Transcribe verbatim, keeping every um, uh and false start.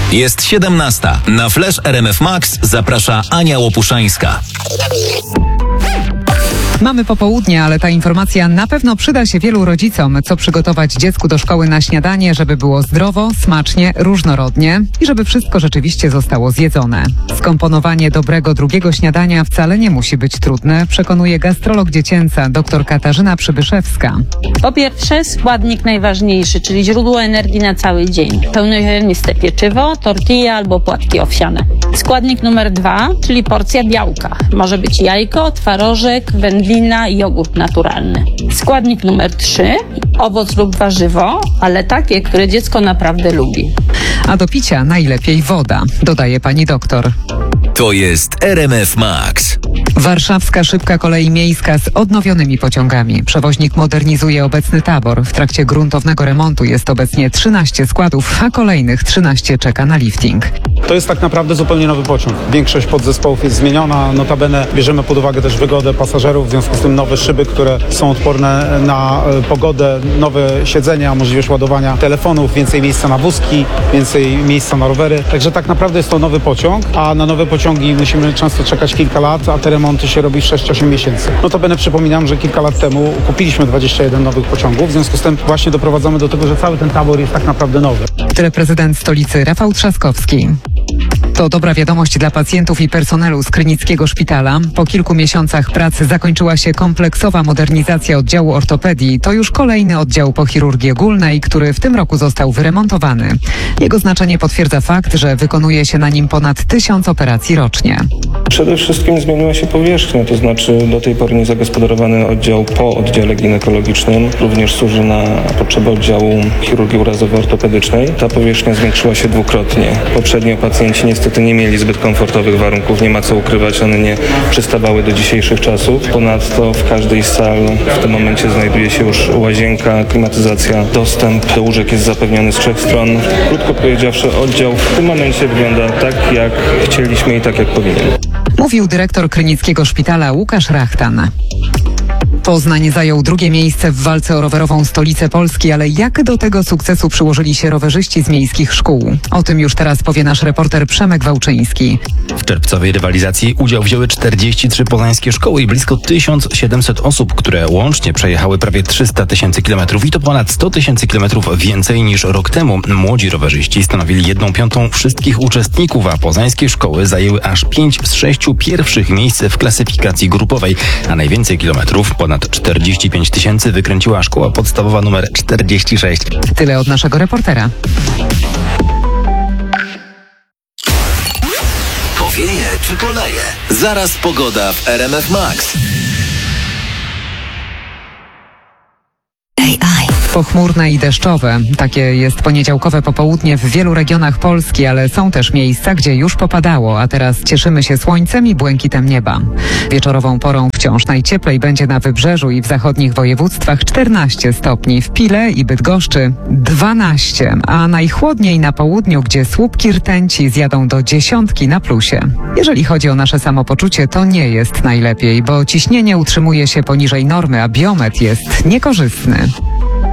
Jest siedemnasta. Na Flash R M F Max zaprasza Ania Łopuszańska. Mamy popołudnie, ale ta informacja na pewno przyda się wielu rodzicom, co przygotować dziecku do szkoły na śniadanie, żeby było zdrowo, smacznie, różnorodnie i żeby wszystko rzeczywiście zostało zjedzone. Skomponowanie dobrego drugiego śniadania wcale nie musi być trudne, przekonuje gastrolog dziecięca dr Katarzyna Przybyszewska. Po pierwsze, składnik najważniejszy, czyli źródło energii na cały dzień. Pełnoziarniste pieczywo, tortilla albo płatki owsiane. Składnik numer dwa, czyli porcja białka. Może być jajko, twarożek, wędlina i jogurt naturalny. Składnik numer trzy, owoc lub warzywo, ale takie, które dziecko naprawdę lubi. A do picia najlepiej woda, dodaje pani doktor. To jest R M F Max. Warszawska szybka kolej miejska z odnowionymi pociągami. Przewoźnik modernizuje obecny tabor. W trakcie gruntownego remontu jest obecnie trzynaście składów, a kolejnych trzynaście czeka na lifting. To jest tak naprawdę zupełnie nowy pociąg. Większość podzespołów jest zmieniona. Notabene bierzemy pod uwagę też wygodę pasażerów, w związku z tym nowe szyby, które są odporne na pogodę, nowe siedzenia, możliwość ładowania telefonów, więcej miejsca na wózki, więcej miejsca na rowery. Także tak naprawdę jest to nowy pociąg, a na nowe pociągi musimy często czekać kilka lat, a te remonty się robi sześć osiem miesięcy. Notabene przypominam, że kilka lat temu kupiliśmy dwadzieścia jeden nowych pociągów, w związku z tym właśnie doprowadzamy do tego, że cały ten tabor jest tak naprawdę nowy. Tyle prezydent stolicy Rafał Trzaskowski. To dobra wiadomość dla pacjentów i personelu z Krynickiego Szpitala. Po kilku miesiącach pracy zakończyła się kompleksowa modernizacja oddziału ortopedii. To już kolejny oddział po chirurgii ogólnej, który w tym roku został wyremontowany. Jego znaczenie potwierdza fakt, że wykonuje się na nim ponad tysiąc operacji rocznie. Przede wszystkim zmieniła się powierzchnia, to znaczy do tej pory niezagospodarowany oddział po oddziale ginekologicznym również służy na potrzeby oddziału chirurgii urazowo-ortopedycznej. Ta powierzchnia zwiększyła się dwukrotnie. Poprzednio pacjenci niestety nie mieli zbyt komfortowych warunków, nie ma co ukrywać, one nie przystawały do dzisiejszych czasów. Ponadto w każdej z sal w tym momencie znajduje się już łazienka, klimatyzacja, dostęp do łóżek jest zapewniony z trzech stron. Krótko powiedziawszy, oddział w tym momencie wygląda tak, jak chcieliśmy i tak, jak powinien. Mówił dyrektor Krynickiego Szpitala Łukasz Rachtan. Poznań zajął drugie miejsce w walce o rowerową stolicę Polski, ale jak do tego sukcesu przyłożyli się rowerzyści z miejskich szkół? O tym już teraz powie nasz reporter Przemek Wałczyński. W czerwcowej rywalizacji udział wzięły czterdzieści trzy poznańskie szkoły i blisko tysiąc siedemset osób, które łącznie przejechały prawie trzysta tysięcy kilometrów i to ponad sto tysięcy kilometrów więcej niż rok temu. Młodzi rowerzyści stanowili jedną piątą wszystkich uczestników, a poznańskie szkoły zajęły aż pięć z sześciu pierwszych miejsc w klasyfikacji grupowej, a najwięcej kilometrów, ponad czterdzieści pięć tysięcy, wykręciła szkoła podstawowa numer czterdzieści sześć. Tyle od naszego reportera. Powieje czy poleje? Zaraz pogoda w R M F Max. Pochmurne i deszczowe. Takie jest poniedziałkowe popołudnie w wielu regionach Polski, ale są też miejsca, gdzie już popadało, a teraz cieszymy się słońcem i błękitem nieba. Wieczorową porą wciąż najcieplej będzie na Wybrzeżu i w zachodnich województwach czternaście stopni, w Pile i Bydgoszczy dwanaście, a najchłodniej na południu, gdzie słupki rtęci zjadą do dziesiątki na plusie. Jeżeli chodzi o nasze samopoczucie, to nie jest najlepiej, bo ciśnienie utrzymuje się poniżej normy, a biometr jest niekorzystny.